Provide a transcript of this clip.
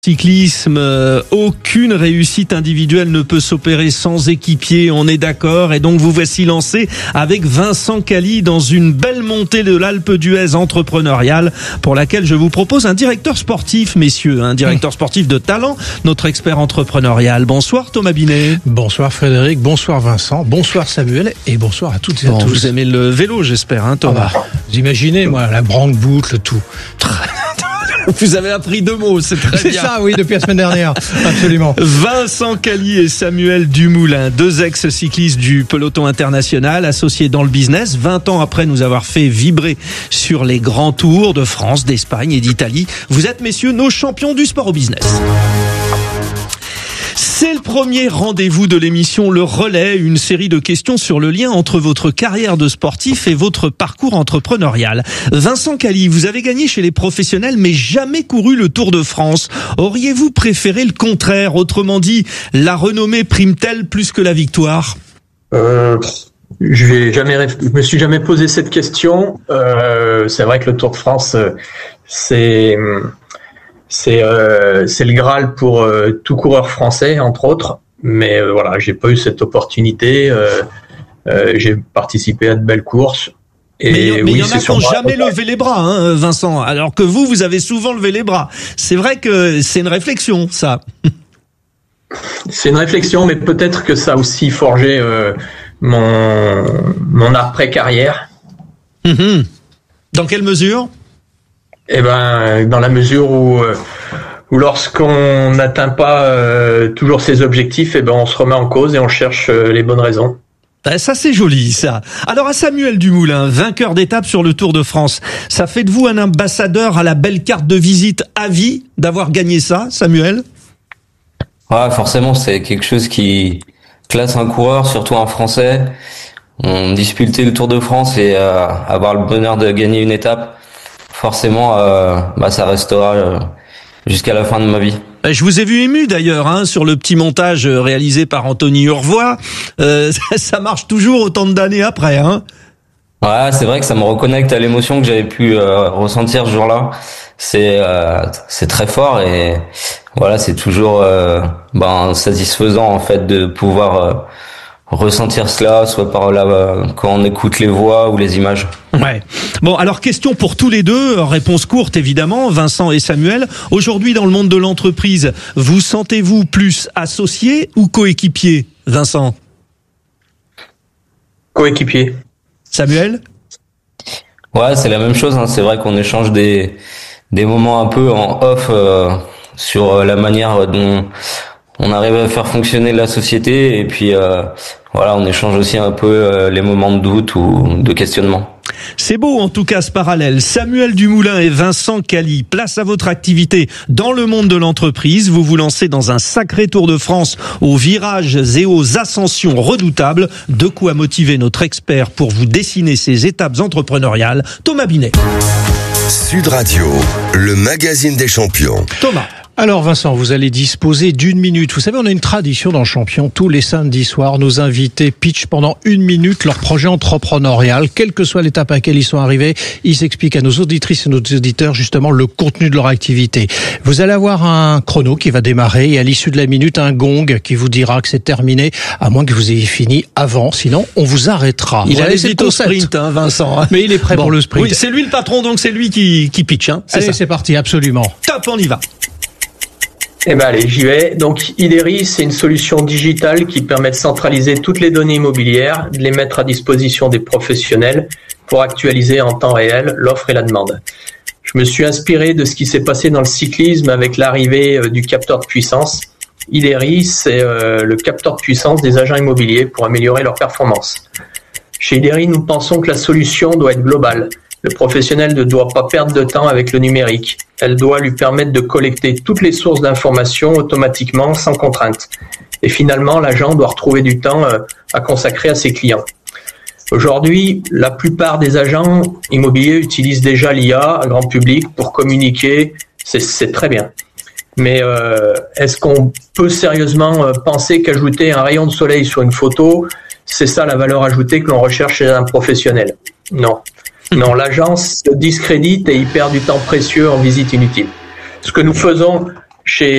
Cyclisme, aucune réussite individuelle ne peut s'opérer sans équipier, on est d'accord, et donc vous voici lancé avec Vincent Cali dans une belle montée de l'Alpe d'Huez entrepreneuriale pour laquelle je vous propose un directeur sportif, messieurs, un directeur sportif de talent, notre expert entrepreneurial. Bonsoir Thomas Binet. Bonsoir Frédéric, bonsoir Vincent, bonsoir Samuel et bonsoir à toutes et à tous. Vous aimez le vélo, j'espère, hein, Thomas? Vous imaginez, moi, la branque-boucle, tout. Vous avez appris 2 mots, c'est très bien. C'est ça, oui, depuis la semaine dernière, absolument. Vincent Cali et Samuel Dumoulin, 2 ex-cyclistes du peloton international, associés dans le business, 20 ans après nous avoir fait vibrer sur les grands tours de France, d'Espagne et d'Italie. Vous êtes, messieurs, nos champions du sport au business. C'est le premier rendez-vous de l'émission Le Relais, une série de questions sur le lien entre votre carrière de sportif et votre parcours entrepreneurial. Vincent Cali, vous avez gagné chez les professionnels mais jamais couru le Tour de France. Auriez-vous préféré le contraire? Autrement dit, la renommée prime-t-elle plus que la victoire? Je me suis jamais posé cette question. C'est vrai que le Tour de France, c'est le Graal pour tout coureur français, entre autres. Mais voilà, j'ai pas eu cette opportunité. J'ai participé à de belles courses. Mais il y en a qui n'ont jamais levé les bras, hein, Vincent. Alors que vous avez souvent levé les bras. C'est vrai que c'est une réflexion, ça. C'est une réflexion, mais peut-être que ça a aussi forgé mon après-carrière. Dans quelle mesure? Eh ben, dans la mesure où lorsqu'on n'atteint pas toujours ses objectifs, eh ben, on se remet en cause et on cherche les bonnes raisons. Ça, c'est joli, ça. Alors, à Samuel Dumoulin, vainqueur d'étape sur le Tour de France, ça fait de vous un ambassadeur à la belle carte de visite à vie d'avoir gagné ça, Samuel? Ouais, forcément, c'est quelque chose qui classe un coureur, surtout un Français. On disputait le Tour de France et avoir le bonheur de gagner une étape, forcément, ça restera jusqu'à la fin de ma vie. Je vous ai vu ému d'ailleurs, hein, sur le petit montage réalisé par Anthony Urvois. Ça marche toujours autant d'années après, hein. Ouais, c'est vrai que ça me reconnecte à l'émotion que j'avais pu ressentir ce jour-là. C'est très fort et voilà, c'est toujours satisfaisant en fait de pouvoir ressentir cela, soit par là quand on écoute les voix ou les images. Ouais. Bon, alors question pour tous les deux, réponse courte évidemment, Vincent et Samuel. Aujourd'hui, dans le monde de l'entreprise, vous sentez-vous plus associé ou coéquipier, Vincent? Coéquipier. Samuel? Ouais, c'est la même chose, hein. C'est vrai qu'on échange des moments un peu en off sur la manière dont on arrive à faire fonctionner la société et puis voilà, on échange aussi un peu les moments de doute ou de questionnement. C'est beau en tout cas ce parallèle. Samuel Dumoulin et Vincent Cali, place à votre activité dans le monde de l'entreprise. Vous vous lancez dans un sacré Tour de France aux virages et aux ascensions redoutables. De quoi motiver notre expert pour vous dessiner ces étapes entrepreneuriales, Thomas Binet. Sud Radio, le magazine des champions. Thomas. Alors Vincent, vous allez disposer d'1 minute. Vous savez, on a une tradition dans le Champion. Tous les samedis soirs, nos invités pitchent pendant 1 minute leur projet entrepreneurial. Quelle que soit l'étape à laquelle ils sont arrivés, ils expliquent à nos auditrices et nos auditeurs justement le contenu de leur activité. Vous allez avoir un chrono qui va démarrer et à l'issue de la minute, un gong qui vous dira que c'est terminé, à moins que vous ayez fini avant. Sinon, on vous arrêtera. Il a laissé au sprint, hein, Vincent. Mais il est prêt pour le sprint. Oui, c'est lui le patron, donc c'est lui qui pitch. Hein. Allez, c'est parti, absolument. Top, on y va. Eh ben allez, j'y vais. Donc Ideri, c'est une solution digitale qui permet de centraliser toutes les données immobilières, de les mettre à disposition des professionnels pour actualiser en temps réel l'offre et la demande. Je me suis inspiré de ce qui s'est passé dans le cyclisme avec l'arrivée du capteur de puissance. Ideri, c'est le capteur de puissance des agents immobiliers pour améliorer leur performance. Chez Ideri, nous pensons que la solution doit être globale. Le professionnel ne doit pas perdre de temps avec le numérique. Elle doit lui permettre de collecter toutes les sources d'informations automatiquement, sans contrainte. Et finalement, l'agent doit retrouver du temps à consacrer à ses clients. Aujourd'hui, la plupart des agents immobiliers utilisent déjà l'IA à grand public pour communiquer. C'est très bien. Mais est-ce qu'on peut sérieusement penser qu'ajouter un rayon de soleil sur une photo, c'est ça la valeur ajoutée que l'on recherche chez un professionnel? Non. Non, l'agence se discrédite et il perd du temps précieux en visite inutile. Ce que nous faisons chez